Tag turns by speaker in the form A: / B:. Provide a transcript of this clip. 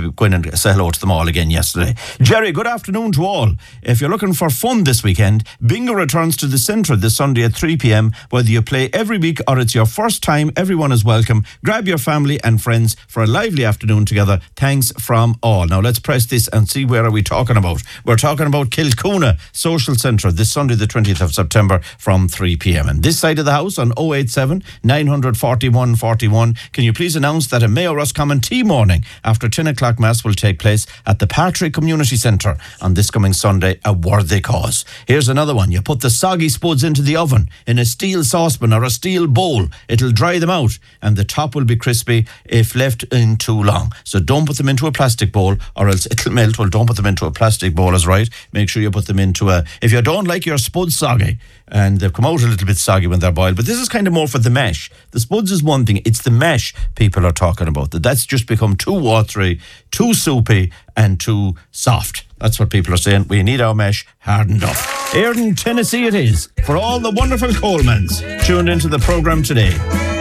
A: to go in and say hello to them all again yesterday. Jerry, good afternoon to all. If you're looking for fun this weekend, Bingo returns to the Centre this Sunday at 3 p.m. Whether you play every week or it's your first time, everyone is welcome. Grab your family and friends for a lively afternoon together. Thanks from all. Now let's press this and see where are we talking about. We're talking about Kilcoona Social Centre this Sunday the 20th of September from 3 p.m. And this side of the house on 087 941 41. Can you please announce that a Mayo Roscommon tea morning after 10 o'clock Mass will take place at the Patrick Community Centre on this coming Sunday, a worthy cause. Here's another one. You put the soggy spuds into the oven in a steel saucepan or a steel bowl. It'll dry them out and the top will be crispy if left in too long. So don't put them into a plastic bowl or else it'll melt. Well, don't put them into a plastic bowl, is right. Make sure you put them into a... If you don't like your spuds soggy, and they've come out a little bit soggy when they're boiled, but this is kind of more for the mash. The spuds is one thing, it's the mash people are talking about. That's just become too watery, too soupy and too soft. That's what people are saying. We need our mash hardened up. Ayrton, Tennessee it is, for all the wonderful Colemans tuned into the programme today.